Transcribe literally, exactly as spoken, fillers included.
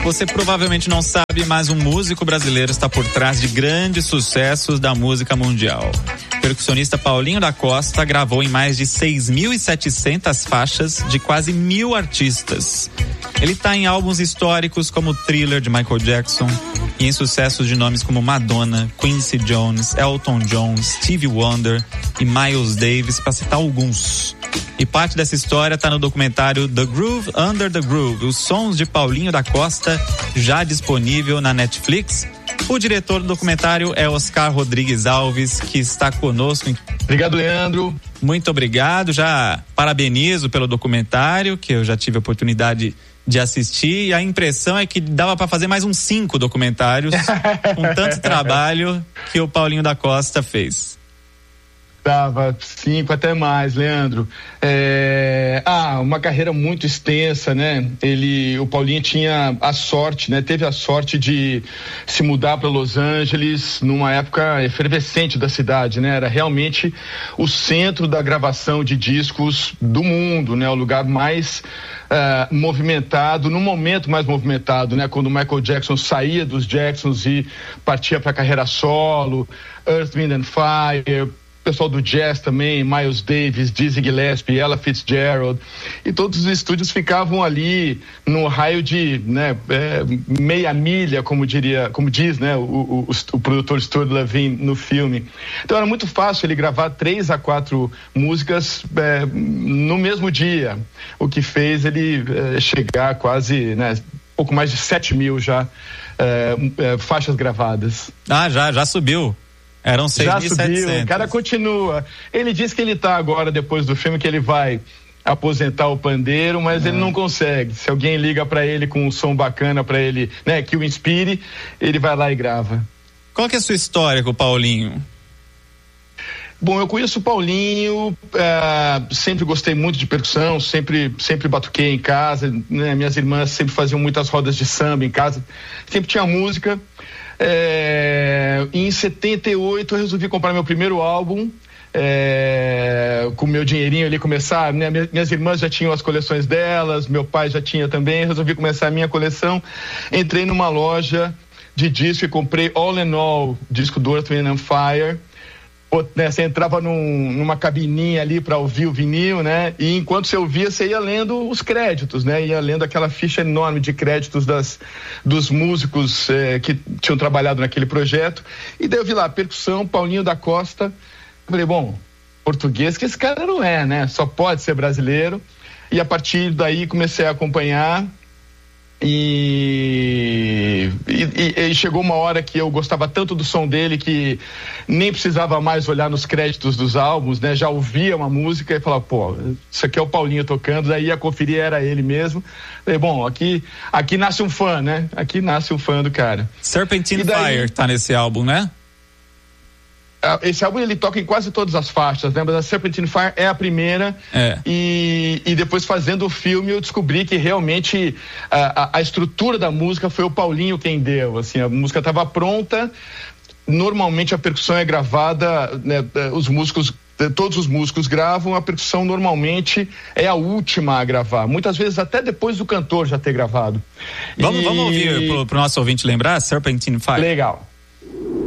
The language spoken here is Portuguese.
Você provavelmente não sabe, mas um músico brasileiro está por trás de grandes sucessos da música mundial. O percussionista Paulinho da Costa gravou em mais de seis mil e setecentas faixas de quase mil artistas. Ele está em álbuns históricos como Thriller de Michael Jackson e em sucessos de nomes como Madonna, Quincy Jones, Elton John, Stevie Wonder e Miles Davis, para citar alguns. E parte dessa história está no documentário The Groove Under the Groove, os sons de Paulinho da Costa, já disponível na Netflix. O diretor do documentário é Oscar Rodrigues Alves, que está conosco. Obrigado, Leandro. Muito obrigado, já parabenizo pelo documentário, que eu já tive a oportunidade de assistir, e a impressão é que dava para fazer mais uns cinco documentários com tanto trabalho que o Paulinho da Costa fez. Dava cinco, até mais, Leandro. É... Ah, uma carreira muito extensa, né? Ele, o Paulinho tinha a sorte, né? Teve a sorte de se mudar para Los Angeles numa época efervescente da cidade, né? Era realmente o centro da gravação de discos do mundo, né? O lugar mais uh, movimentado, no momento mais movimentado, né? Quando o Michael Jackson saía dos Jacksons e partia para a carreira solo, Earth, Wind and Fire, pessoal do jazz também, Miles Davis, Dizzy Gillespie, Ella Fitzgerald, e todos os estúdios ficavam ali no raio de, né, é, meia milha, como diria, como diz, né, o, o, o produtor Stuart Levine no filme. Então era muito fácil ele gravar três a quatro músicas é, no mesmo dia, o que fez ele é, chegar a quase, né, pouco mais de sete mil já é, é, faixas gravadas. Ah, já, já subiu. Eram seis mil e setecentos. Já subiu, o cara continua. Ele diz que ele tá agora, depois do filme, que ele vai aposentar o pandeiro, mas é. ele não consegue. Se alguém liga para ele com um som bacana para ele, né, que o inspire, ele vai lá e grava. Qual que é a sua história com o Paulinho? Bom, eu conheço o Paulinho, uh, sempre gostei muito de percussão, sempre, sempre batuquei em casa, né? Minhas irmãs sempre faziam muitas rodas de samba em casa, sempre tinha música. É, em setenta e oito eu resolvi comprar meu primeiro álbum, é, com meu dinheirinho ali começar, né? Minhas irmãs já tinham as coleções delas, meu pai já tinha também, resolvi começar a minha coleção. Entrei numa loja de disco e comprei All in All, disco do Earth, Wind and Fire. Né, você entrava num, numa cabininha ali para ouvir o vinil, né? E enquanto você ouvia, você ia lendo os créditos, né? Ia lendo aquela ficha enorme de créditos das, dos músicos eh, que tinham trabalhado naquele projeto. E daí eu vi lá, percussão, Paulinho da Costa. Eu falei, bom, português que esse cara não é, né? Só pode ser brasileiro. E a partir daí comecei a acompanhar. E, e, e chegou uma hora que eu gostava tanto do som dele que nem precisava mais olhar nos créditos dos álbuns, né? Já ouvia uma música e falava, pô, isso aqui é o Paulinho tocando, daí ia conferir, era ele mesmo. Falei, bom, aqui, aqui nasce um fã, né? Aqui nasce um fã do cara. Serpentine daí, Fire tá nesse álbum, né? Esse álbum ele toca em quase todas as faixas, né? Mas a Serpentine Fire é a primeira. É. E, e depois fazendo o filme eu descobri que realmente a, a, a estrutura da música foi o Paulinho quem deu. Assim, a música estava pronta. Normalmente a percussão é gravada, né? Os músicos, todos os músicos gravam, a percussão normalmente é a última a gravar. Muitas vezes até depois do cantor já ter gravado. Vamos, e... vamos ouvir pro, pro nosso ouvinte lembrar, Serpentine Fire. Legal.